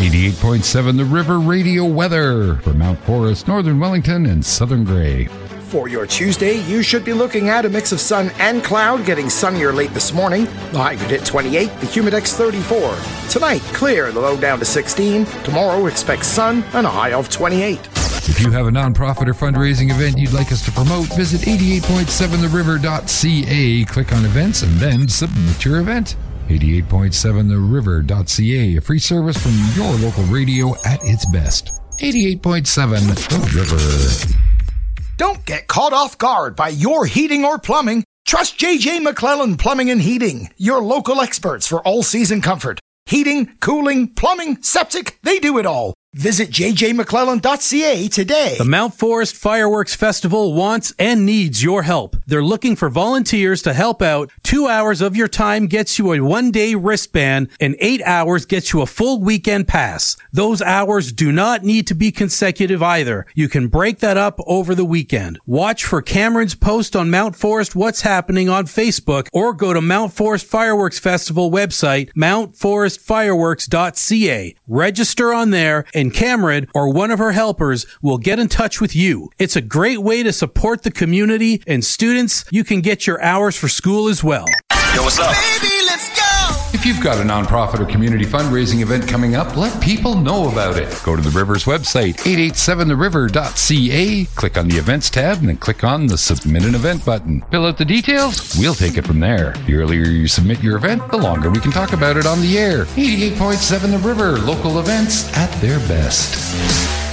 88.7 The River radio weather for Mount Forest, Northern Wellington, and Southern Grey. For your Tuesday, you should be looking at a mix of sun and cloud, getting sunnier late this morning. The high could hit 28, the humidex 34. Tonight, clear, the low down to 16. Tomorrow, expect sun and a high of 28. If you have a nonprofit or fundraising event you'd like us to promote, visit 88.7theriver.ca, click on events, and then submit your event. 88.7theriver.ca, a free service from your local radio at its best. 88.7 The River. Don't get caught off guard by your heating or plumbing. Trust J.J. McClellan Plumbing and Heating, your local experts for all-season comfort. Heating, cooling, plumbing, septic, they do it all. Visit jjmcclellan.ca today. The Mount Forest Fireworks Festival wants and needs your help. They're looking for volunteers to help out. 2 hours of your time gets you a one-day wristband, and 8 hours gets you a full weekend pass. Those hours do not need to be consecutive either. You can break that up over the weekend. Watch for Cameron's post on Mount Forest What's Happening on Facebook, or go to Mount Forest Fireworks Festival website, mountforestfireworks.ca. Register on there, and Cameron or one of her helpers will get in touch with you. It's a great way to support the community, and students, you can get your hours for school as well. Yo, what's up? Baby, let's go! If you've got a nonprofit or community fundraising event coming up, let people know about it. Go to the River's website, 887theriver.ca, click on the events tab, and then click on the Submit an Event button. Fill out the details, we'll take it from there. The earlier you submit your event, the longer we can talk about it on the air. 88.7 The River, local events at their best.